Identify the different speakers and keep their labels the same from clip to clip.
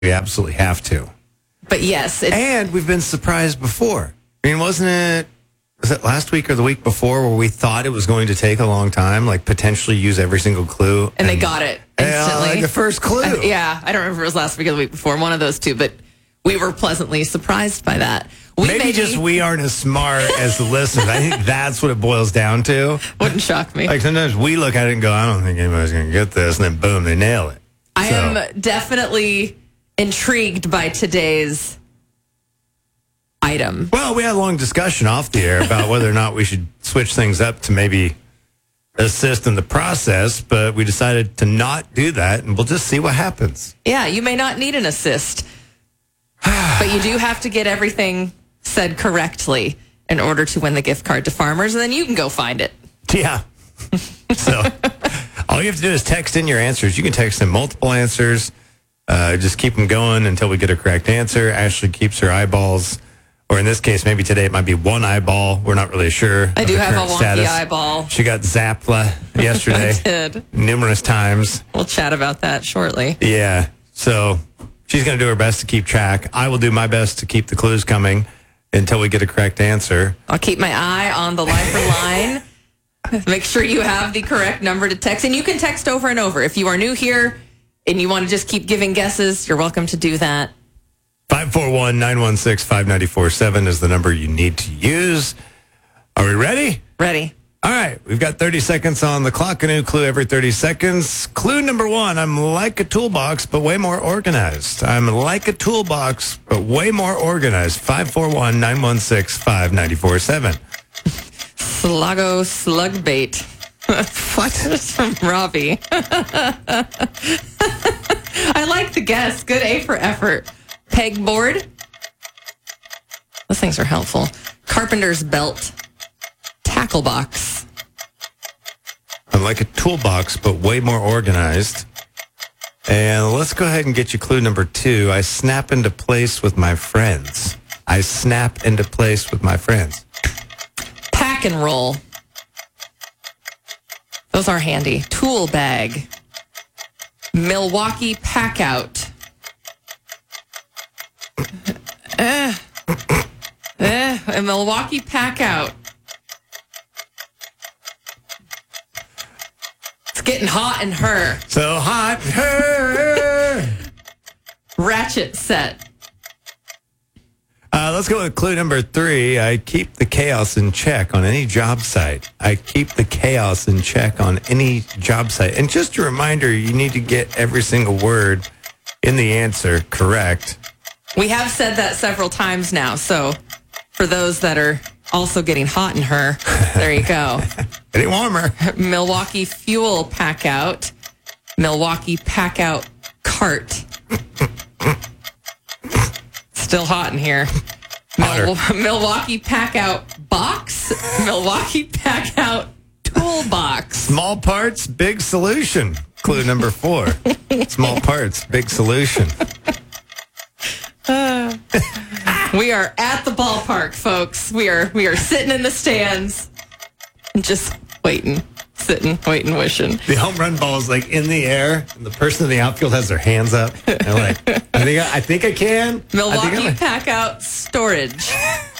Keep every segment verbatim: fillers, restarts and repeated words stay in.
Speaker 1: We absolutely have to.
Speaker 2: But yes. It's,
Speaker 1: and we've been surprised before. I mean, wasn't it, was it last week or the week before where we thought it was going to take a long time, like potentially use every single clue?
Speaker 2: And, and they got it instantly.
Speaker 1: Uh, like the first clue.
Speaker 2: Uh, yeah, I don't remember if it was last week or the week before, one of those two, but we were pleasantly surprised by that. We
Speaker 1: maybe, maybe just we aren't as smart as the listeners. I think that's what it boils down to.
Speaker 2: Wouldn't shock me.
Speaker 1: Like sometimes we look at it and go, I don't think anybody's going to get this, and then boom, they nail it.
Speaker 2: I
Speaker 1: so.
Speaker 2: am definitely intrigued by today's item.
Speaker 1: Well, we had a long discussion off the air about whether or not we should switch things up to maybe assist in the process, but we decided to not do that, and we'll just see what happens.
Speaker 2: Yeah, you may not need an assist, but you do have to get everything said correctly in order to win the gift card to Farmers, and then you can go find it.
Speaker 1: Yeah. So all you have to do is text in your answers. You can text in multiple answers. Uh, just keep them going until we get a correct answer. Ashley keeps her eyeballs, or in this case, maybe today it might be one eyeball. We're not really sure.
Speaker 2: I do have a wonky
Speaker 1: status.
Speaker 2: eyeball.
Speaker 1: She got zapped yesterday.
Speaker 2: I did.
Speaker 1: Numerous times.
Speaker 2: We'll chat about that shortly.
Speaker 1: Yeah. So she's going to do her best to keep track. I will do my best to keep the clues coming until we get a correct answer.
Speaker 2: I'll keep my eye on the lifer line. Make sure you have the correct number to text. And you can text over and over. If you are new here and you want to just keep giving guesses, you're welcome to do that.
Speaker 1: five four one, nine one six, five nine four seven is the number you need to use. Are we ready?
Speaker 2: Ready.
Speaker 1: All right. We've got thirty seconds on the clock. A new clue every thirty seconds. Clue number one. I'm like a toolbox, but way more organized. I'm like a toolbox, but way more organized. five four one, nine one six, five nine four seven.
Speaker 2: Sluggo slug bait.
Speaker 1: What?
Speaker 2: It's from Robbie. I like the guess. Good A for effort. Pegboard. Those things are helpful. Carpenter's belt. Tackle box.
Speaker 1: I'm like a toolbox, but way more organized. And let's go ahead and get you clue number two. I snap into place with my friends. I snap into place with my friends.
Speaker 2: Pack and roll. Those are handy. Tool bag. Milwaukee pack out. Uh, uh, a Milwaukee pack out. It's getting hot in her.
Speaker 1: So hot in her.
Speaker 2: Ratchet set.
Speaker 1: Uh, let's go with clue number three. I keep the chaos in check on any job site. I keep the chaos in check on any job site. And just a reminder, you need to get every single word in the answer correct.
Speaker 2: We have said that several times now. So for those that are also getting hot in her, there you go.
Speaker 1: Getting warmer.
Speaker 2: Milwaukee fuel pack out. Milwaukee pack out cart. Still hot in here. Mil- Milwaukee pack out box. Milwaukee pack out toolbox.
Speaker 1: Small parts, big solution. Clue number four. Small parts, big solution.
Speaker 2: Uh, we are at the ballpark, folks. We are we are sitting in the stands, just waiting, sitting, waiting, wishing.
Speaker 1: The home run ball is like in the air, and the person in the outfield has their hands up. They're like, I think I, I think I can.
Speaker 2: Milwaukee
Speaker 1: I I
Speaker 2: pack out storage.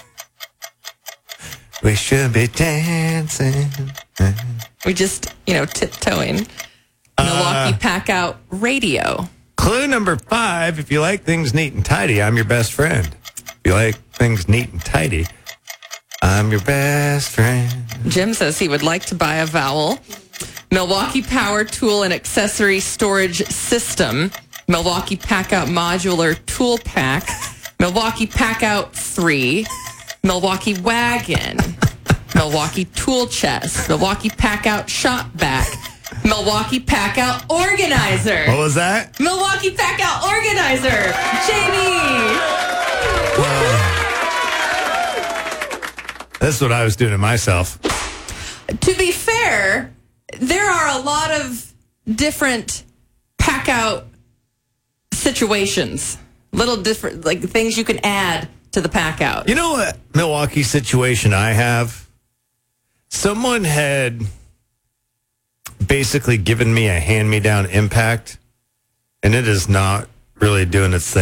Speaker 1: We should be dancing.
Speaker 2: We just, you know, tiptoeing. Milwaukee uh, pack out radio.
Speaker 1: Clue number five, if you like things neat and tidy, I'm your best friend. If you like things neat and tidy, I'm your best friend.
Speaker 2: Jim says he would like to buy a vowel. Milwaukee power tool and accessory storage system. Milwaukee pack out modular tool pack. Milwaukee pack out three. Milwaukee wagon. Milwaukee tool chest. Milwaukee pack out shop back. Milwaukee pack out organizer.
Speaker 1: What was that?
Speaker 2: Milwaukee pack out organizer. Jamie.
Speaker 1: Uh, that's what I was doing to myself.
Speaker 2: To be fair, there are a lot of different pack out situations. Little different, like things you can add to the pack out.
Speaker 1: You know what Milwaukee situation I have? Someone had basically given me a hand-me-down impact, and it is not really doing its thing.